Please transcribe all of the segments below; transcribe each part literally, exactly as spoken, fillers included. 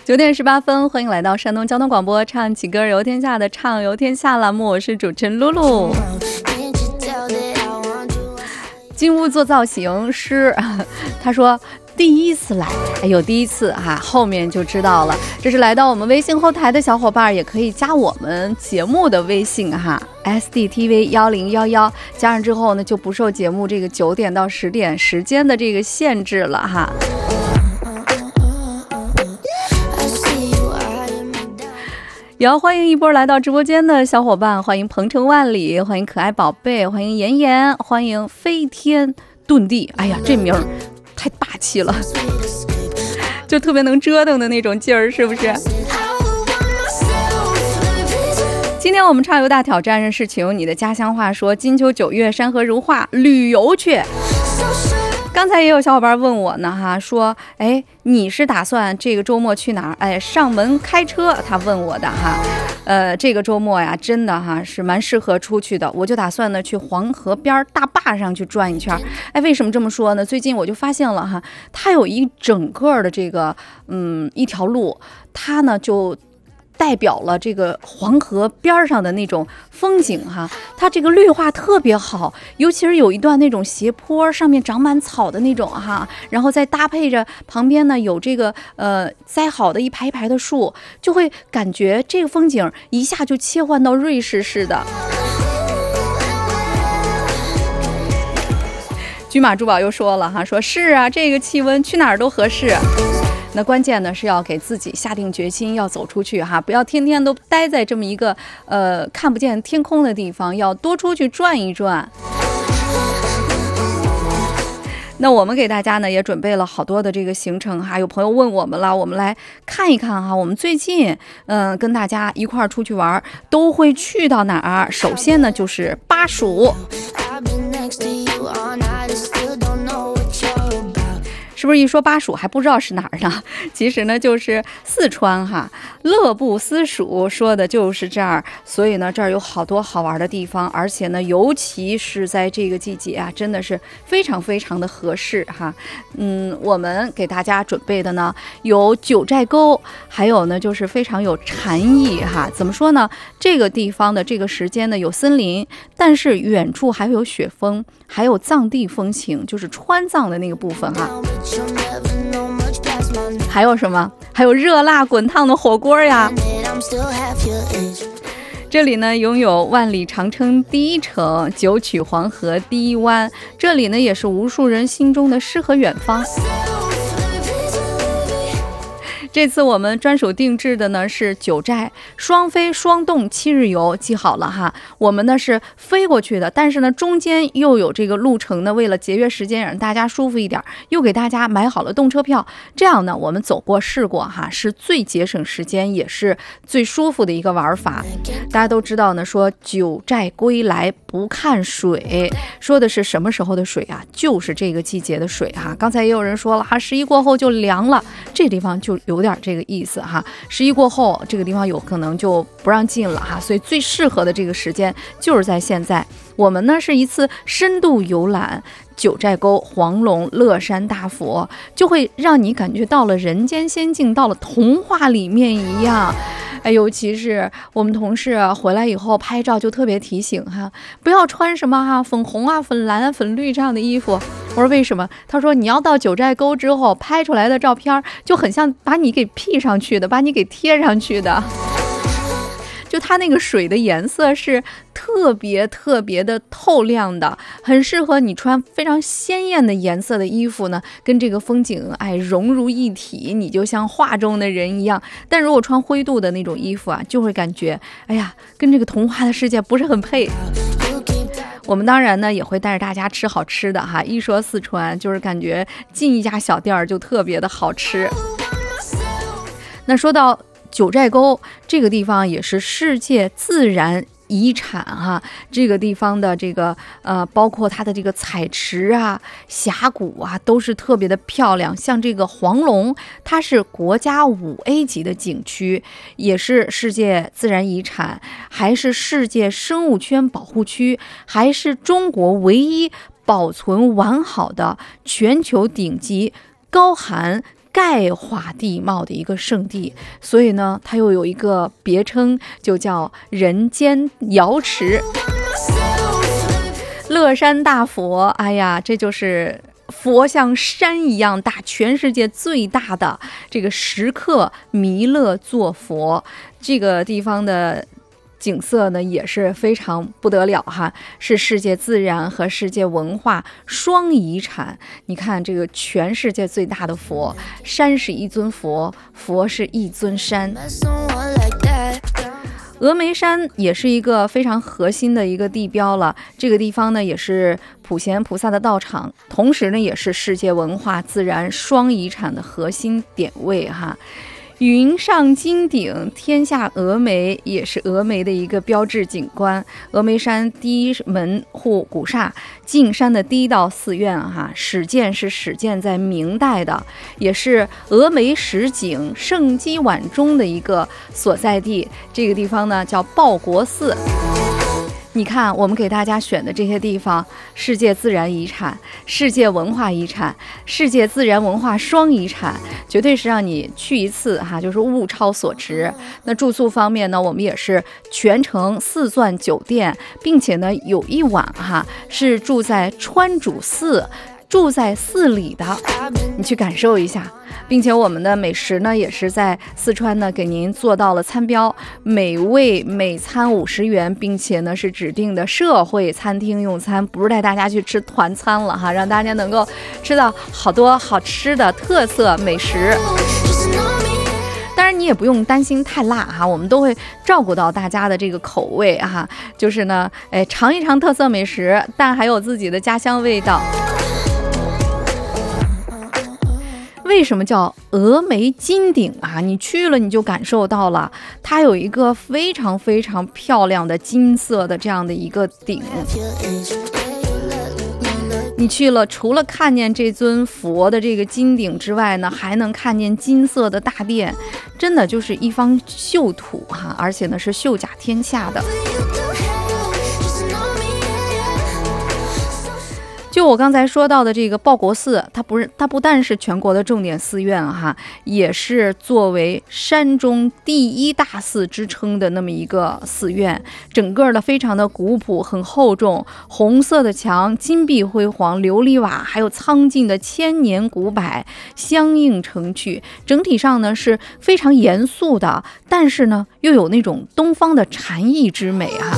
九点十八分，欢迎来到山东交通广播唱起歌游天下的畅游天下栏目，我是主持人露露。进屋做造型师，他说第一次来，哎有第一次哈、啊，后面就知道了。这是来到我们微信后台的小伙伴，也可以加我们节目的微信哈 ，S D T V 幺零幺幺，加上之后呢，就不受节目这个九点到十点时间的这个限制了哈。也要欢迎一波来到直播间的小伙伴，欢迎鹏程万里，欢迎可爱宝贝，欢迎妍妍，欢迎飞天遁地。哎呀，这名儿太霸气了，就特别能折腾的那种劲儿，是不是？今天我们畅游大挑战是请用你的家乡话说金秋九月山河如画，旅游去。刚才也有小伙伴问我呢哈，说哎你是打算这个周末去哪儿？哎上门开车，他问我的哈，呃这个周末呀真的哈是蛮适合出去的，我就打算呢去黄河边大坝上去转一圈。哎为什么这么说呢？最近我就发现了哈，它有一整个的这个嗯一条路，它呢就代表了这个黄河边上的那种风景哈，它这个绿化特别好，尤其是有一段那种斜坡，上面长满草的那种哈，然后再搭配着旁边呢有这个呃栽好的一排一排的树，就会感觉这个风景一下就切换到瑞士似的。驹马珠宝又说了哈，说是啊，这个气温去哪儿都合适。那关键呢是要给自己下定决心要走出去哈，不要天天都待在这么一个呃看不见天空的地方，要多出去转一转。那我们给大家呢也准备了好多的这个行程哈，有朋友问我们了，我们来看一看哈，我们最近嗯、呃、跟大家一块儿出去玩都会去到哪儿？首先呢就是巴蜀。是不是一说巴蜀还不知道是哪儿呢？其实呢就是四川哈，乐不思蜀说的就是这儿，所以呢这儿有好多好玩的地方，而且呢尤其是在这个季节啊，真的是非常非常的合适哈。嗯，我们给大家准备的呢有九寨沟，还有呢就是非常有禅意哈。怎么说呢？这个地方的这个时间呢有森林，但是远处还有雪峰，还有藏地风情，就是川藏的那个部分哈。还有什么？还有热辣滚烫的火锅呀！这里呢拥有万里长城第一城，九曲黄河第一湾，这里呢也是无数人心中的诗和远方。这次我们专属定制的呢是九寨双飞双动七日游，记好了哈，我们呢是飞过去的，但是呢中间又有这个路程呢，为了节约时间让大家舒服一点，又给大家买好了动车票，这样呢我们走过试过哈，是最节省时间也是最舒服的一个玩法。大家都知道呢，说九寨归来不看水，说的是什么时候的水啊？就是这个季节的水哈。刚才也有人说了哈，十一过后就凉了，这地方就有点这个意思哈。十一过后这个地方有可能就不让进了哈，所以最适合的这个时间就是在现在。我们呢是一次深度游览九寨沟、黄龙、乐山大佛，就会让你感觉到了人间仙境，到了童话里面一样。哎，尤其是我们同事、啊、回来以后拍照就特别提醒哈，不要穿什么哈、啊、粉红啊、粉蓝啊、粉绿这样的衣服。我说为什么？他说你要到九寨沟之后拍出来的照片就很像把你给 P 上去的，把你给贴上去的。就它那个水的颜色是特别特别的透亮的，很适合你穿非常鲜艳的颜色的衣服呢，跟这个风景哎融入一体，你就像画中的人一样。但如果穿灰度的那种衣服啊，就会感觉哎呀跟这个童话的世界不是很配。我们当然呢也会带着大家吃好吃的哈，一说四川就是感觉进一家小店就特别的好吃。那说到九寨沟这个地方也是世界自然遗产哈，这个地方的这个呃，包括它的这个彩池啊、峡谷啊，都是特别的漂亮。像这个黄龙，它是国家五 A 级的景区，也是世界自然遗产，还是世界生物圈保护区，还是中国唯一保存完好的全球顶级高寒钙化地貌的一个圣地，所以呢它又有一个别称，就叫人间瑶池。乐山大佛，哎呀，这就是佛像山一样大，全世界最大的这个石刻弥勒坐佛。这个地方的景色呢也是非常不得了哈，是世界自然和世界文化双遗产。你看这个全世界最大的佛，山是一尊佛，佛是一尊山。峨眉山也是一个非常核心的一个地标了，这个地方呢也是普贤菩萨的道场，同时呢也是世界文化自然双遗产的核心点位哈。云上金顶，天下峨眉，也是峨眉的一个标志景观。峨眉山第一门户古刹，进山的第一道寺院哈，始建是始建在明代的，也是峨眉十景盛基晚钟的一个所在地。这个地方呢叫报国寺。你看我们给大家选的这些地方，世界自然遗产、世界文化遗产、世界自然文化双遗产，绝对是让你去一次哈，就是物超所值。那住宿方面呢，我们也是全程四钻酒店，并且呢有一晚哈是住在川主寺，住在寺里的，你去感受一下。并且我们的美食呢也是在四川呢给您做到了餐标，每位每餐五十元，并且呢是指定的社会餐厅用餐，不是带大家去吃团餐了哈，让大家能够吃到好多好吃的特色美食。当然你也不用担心太辣哈，我们都会照顾到大家的这个口味哈，就是呢哎尝一尝特色美食，但还有自己的家乡味道。为什么叫峨眉金顶啊？你去了你就感受到了，它有一个非常非常漂亮的金色的这样的一个顶。你去了，除了看见这尊佛的这个金顶之外呢，还能看见金色的大殿，真的就是一方秀土哈，而且呢是秀甲天下的。就我刚才说到的这个报国寺，它不是它不但是全国的重点寺院哈，也是作为山中第一大寺之称的那么一个寺院，整个的非常的古朴，很厚重，红色的墙，金碧辉煌，琉璃瓦，还有苍劲的千年古柏相映成趣，整体上呢是非常严肃的，但是呢又有那种东方的禅意之美哈。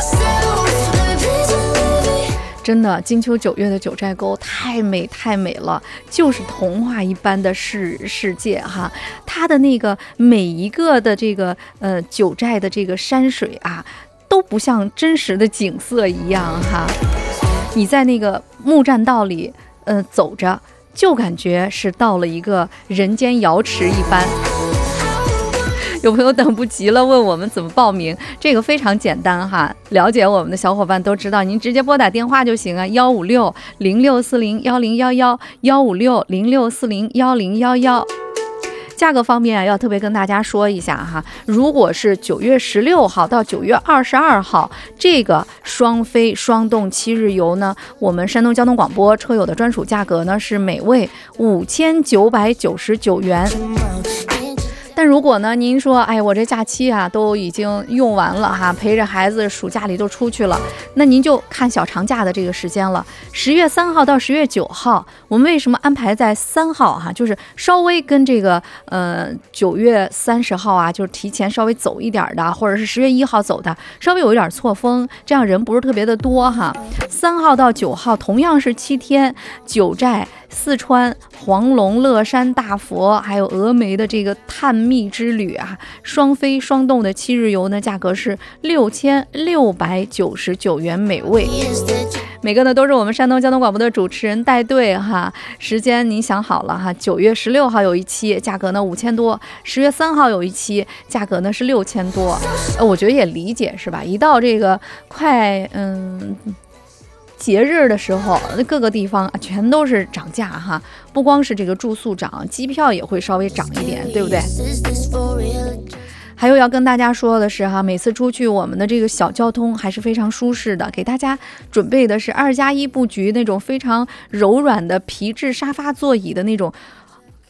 真的，金秋九月的九寨沟太美太美了，就是童话一般的世世界哈。它的那个每一个的这个呃九寨的这个山水啊，都不像真实的景色一样哈。你在那个木栈道里呃走着，就感觉是到了一个人间瑶池一般。有朋友等不及了，问我们怎么报名，这个非常简单哈，了解我们的小伙伴都知道，您直接拨打电话就行啊，幺五六零六四零幺零幺幺，幺五六零六四零幺零幺幺。价格方面啊，要特别跟大家说一下哈，如果是九月十六号到九月二十二号这个双飞双动七日游呢，我们山东交通广播车友的专属价格呢是每位五千九百九十九元。但如果呢，您说，哎，我这假期啊都已经用完了哈，陪着孩子暑假里都出去了，那您就看小长假的这个时间了。十月三号到十月九号，我们为什么安排在三号哈？就是稍微跟这个呃九月三十号啊，就是提前稍微走一点的，或者是十月一号走的，稍微有一点错峰，这样人不是特别的多哈。三号到九号同样是七天，九寨、四川、黄龙、乐山大佛，还有峨眉的这个探秘之旅啊，双飞双动的七日游呢，价格是六千六百九十九元每位。每个呢都是我们山东交通广播的主持人带队哈，时间您想好了哈，九月十六号有一期，价格呢五千多；十月三号有一期，价格呢是六千多。呃，我觉得也理解是吧？一到这个快嗯。节日的时候，各个地方全都是涨价哈，不光是这个住宿涨，机票也会稍微涨一点，对不对？还有要跟大家说的是哈，每次出去我们的这个小交通还是非常舒适的，给大家准备的是二加一布局那种非常柔软的皮质沙发座椅的那种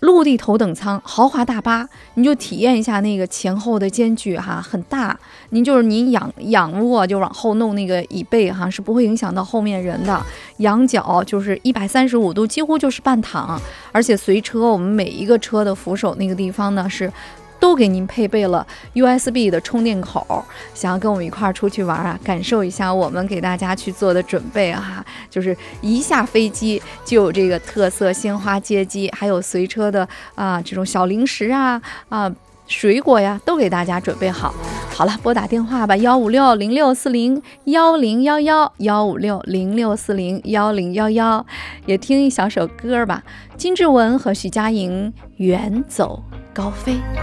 陆地头等舱豪华大巴，你就体验一下那个前后的间距哈，很大。您就是您仰仰卧就往后弄那个椅背哈，是不会影响到后面人的。仰角就是一百三十五度，几乎就是半躺。而且随车我们每一个车的扶手那个地方呢是。都给您配备了 U S B 的充电口，想要跟我们一块儿出去玩啊，感受一下我们给大家去做的准备啊，就是一下飞机就有这个特色鲜花接机，还有随车的啊这种小零食啊啊水果呀，都给大家准备好。好了，拨打电话吧，幺五六零六四零幺零幺幺幺五六零六四零幺零幺幺，也听一小首歌吧，金志文和徐佳莹《远走高飞》。